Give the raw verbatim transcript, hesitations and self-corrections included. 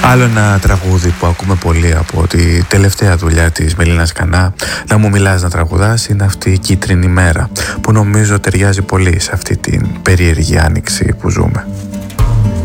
Άλλο ένα τραγούδι που ακούμε πολύ από τη τελευταία δουλειά της Μελίνας Κανά, «Να μου μιλάς να τραγουδάς», είναι αυτή η «Κίτρινη μέρα», που νομίζω ταιριάζει πολύ σε αυτή την περίεργη άνοιξη που ζούμε.